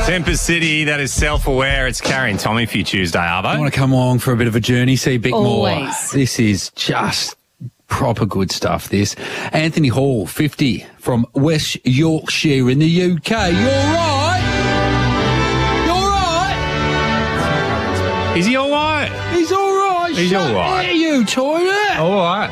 Tempest City, that is self-aware. It's Carrie and Tommy for you Tuesday, I Arvo. want to come along for a bit of a journey, see Bickmore. Always. This is just proper good stuff, this. Anthony Hall, 50, from West Yorkshire in the UK. You all right? You all right? Is he all right? He's all right. He's all right. Shut you, toilet. All right.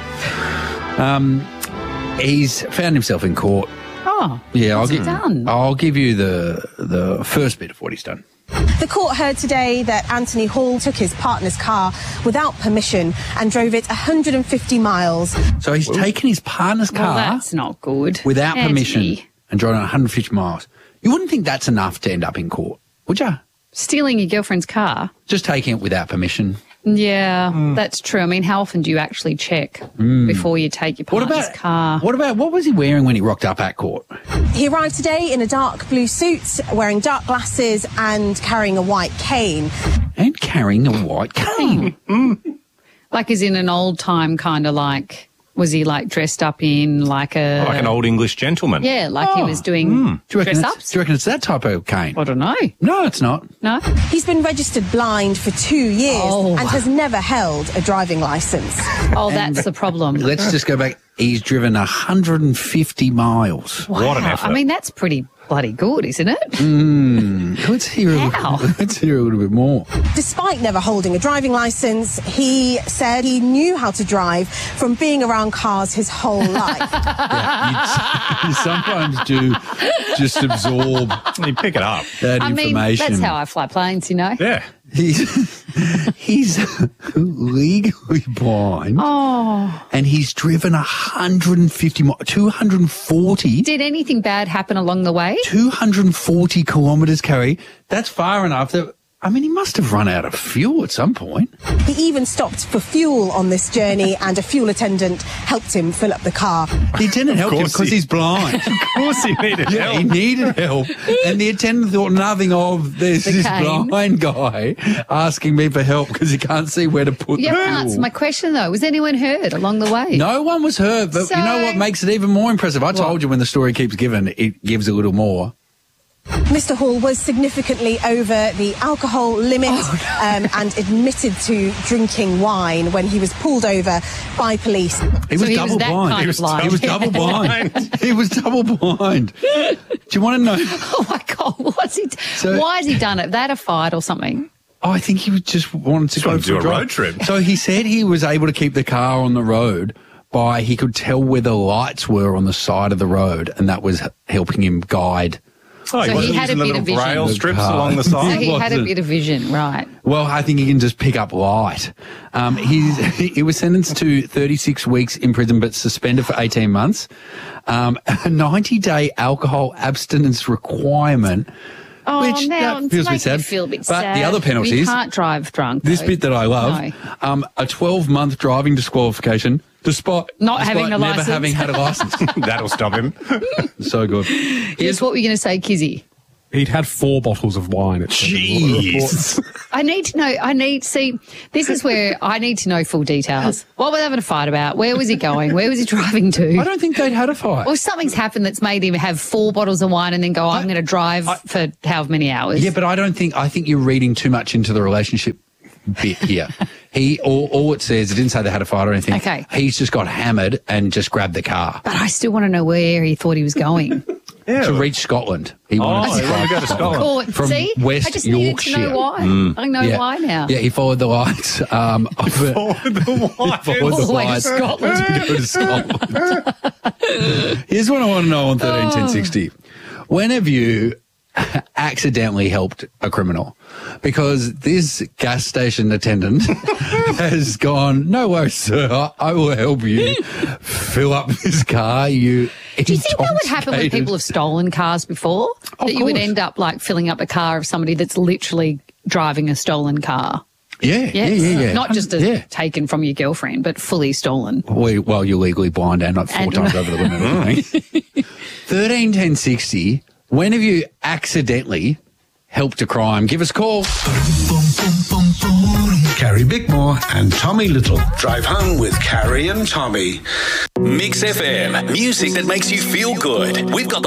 He's found himself in court. Oh, Yeah, what's he done? I'll give you the first bit of what he's done. The court heard today that Anthony Hall took his partner's car without permission and drove it 150 miles. So he's taken his partner's Well, car that's not good. without permission Anthony, and driven 150 miles. You wouldn't think that's enough to end up in court, would you? stealing your girlfriend's car. Just taking it without permission. Yeah, that's true. I mean, how often do you actually check before you take your partner's car? What was he wearing when he rocked up at court? He arrived today in a dark blue suit, wearing dark glasses and carrying a white cane. And carrying a white cane. Like, as in an old time kind of like, was he like dressed up in like a... Like an old English gentleman. Yeah, like he was doing Do you reckon dress-ups? do you reckon it's that type of cane? I don't know. No, it's not. No? He's been registered blind for 2 years Oh. and has never held a driving licence. Oh, that's the problem. Let's just go back. He's driven 150 miles. What an Wow. effort. I mean, that's pretty bloody good, isn't it? Let's hear How? let's hear a little bit more. Despite never holding a driving licence, he said he knew how to drive from being around cars his whole life. You sometimes do just absorb You pick it up. that I mean, information. that's how I fly planes, you know? Yeah. He's legally blind. Oh. And he's driven 150 miles, 240. Did anything bad happen along the way? 240 kilometres, Carrie. That's far enough that, I mean, he must have run out of fuel at some point. He even stopped for fuel on this journey and a fuel attendant helped him fill up the car. The attendant helped him course because he- he's blind. Of course he needed Yeah, he help. needed help. And the attendant thought nothing of there's The this cane. blind guy asking me for help because he can't see where to put You the haven't answered fuel. my question, though. Was anyone hurt along the way? No one was hurt, but you know So- what makes it even more impressive? I told you when the story keeps giving, it gives a little more. Mr. Hall was significantly over the alcohol limit and admitted to drinking wine when he was pulled over by police. He So was he double was that blind. kind of blind. He was double blind. He was double blind. Do you want to know? Oh, my God. What's he... So- Why has he done it? That a fight or something? Oh, I think he just wanted to go wanted to for do a drive. road trip. So he said he was able to keep the car on the road by he could tell where the lights were on the side of the road, and that was helping him guide. Oh, So he wasn't had a using the bit of little vision. rail strips car. along the So side. he had a wasn't. bit of vision, right. Well, I think he can just pick up light. He was sentenced to 36 weeks in prison, but suspended for 18 months. A 90-day alcohol abstinence requirement. Oh, Which, now that it's feels a bit making me sad. feel a bit But sad. the other penalties- You can't drive drunk. This though. bit that I love, No. a 12-month driving disqualification despite having a never license. having had a license. That'll stop him. So good. Yes, what were you going to say, Kizzy? He'd had 4 bottles of wine. Jeez. I need to know. This is where I need to know full details. What were they having a fight about? Where was he going? Where was he driving I to? don't think they'd had a fight. Or something's happened that's made him have 4 bottles of wine and then go, I'm going to drive for however many hours. Yeah, but I think you're reading too much into the relationship bit here. All it says, it didn't say they had a fight or anything. Okay. He's just got hammered and just grabbed the car But I still want to know where he thought he was going. to reach Scotland. He wanted he wanted to go to Scotland. Or, From see? West I just needed Yorkshire. to know why. I know Yeah. why now. Yeah, he followed the lights. Followed the All the way to lights Scotland. to go to Scotland. Here's what I want to know on 131060. When have you accidentally helped a criminal? Because this gas station attendant has gone, no worries, sir, I will help you fill up this car. Do you think that would happen when people have stolen cars before? Of That you would course. end up like filling up a car of somebody that's literally driving a stolen car? Yeah, Yes. yeah. Not just yeah. taken from your girlfriend, but fully stolen. Well, you're legally blind and not 4 And- times over the limit. 131060. When have you accidentally helped a crime? Give us a call. Carrie Bickmore and Tommy Little. Drive home with Carrie and Tommy. Mix FM, music that makes you feel good. We've got the